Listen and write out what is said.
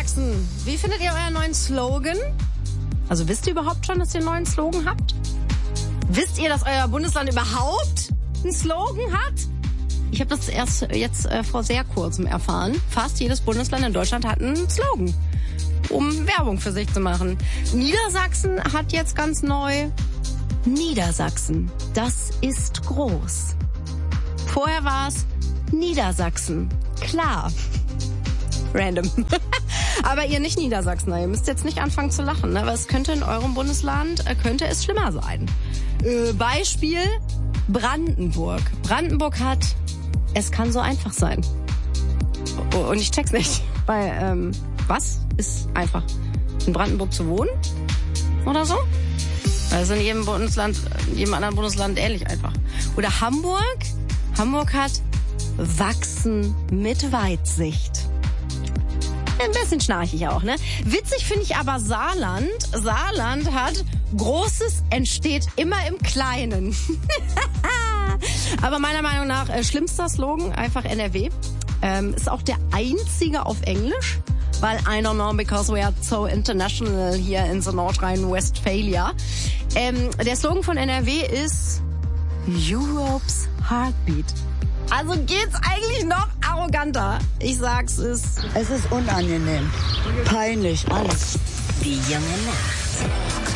Niedersachsen, wie findet ihr euren neuen Slogan? Also wisst ihr überhaupt schon, dass ihr einen neuen Slogan habt? Wisst ihr, dass euer Bundesland überhaupt einen Slogan hat? Ich habe das erst jetzt vor sehr kurzem erfahren. Fast jedes Bundesland in Deutschland hat einen Slogan, um Werbung für sich zu machen. Niedersachsen hat jetzt ganz neu: Niedersachsen, das ist groß. Vorher war es Niedersachsen, klar. Random. Aber ihr nicht Niedersachsener, ihr müsst jetzt nicht anfangen zu lachen, ne? Weil es könnte in eurem Bundesland, könnte es schlimmer sein. Beispiel Brandenburg. Brandenburg hat: Es kann so einfach sein. Und ich check's nicht. Weil, was ist einfach? In Brandenburg zu wohnen? Oder so? Also in jedem Bundesland, in jedem anderen Bundesland ähnlich einfach. Oder Hamburg. Hamburg hat Wachsen mit Weitsicht. Ein bisschen schnarchig auch, ne? Witzig finde ich aber Saarland. Saarland hat: Großes entsteht immer im Kleinen. Aber meiner Meinung nach schlimmster Slogan, einfach NRW. Ist auch der einzige auf Englisch. Weil I don't know, because we are so international here in the Nordrhein-Westphalia. Der Slogan von NRW ist Europe's Heartbeat. Also geht's eigentlich noch arroganter. Ich sag's, es ist unangenehm, peinlich, alles. Die junge Nacht.